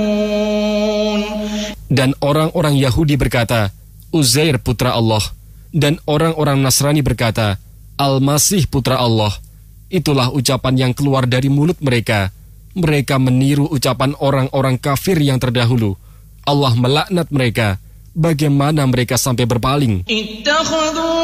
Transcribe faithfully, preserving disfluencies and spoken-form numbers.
Dan orang-orang Yahudi berkata, Uzair putra Allah. Dan orang-orang Nasrani berkata, Al-Masih putra Allah. Itulah ucapan yang keluar dari mulut mereka. Mereka meniru ucapan orang-orang kafir yang terdahulu. Allah melaknat mereka. Bagaimana mereka sampai berpaling?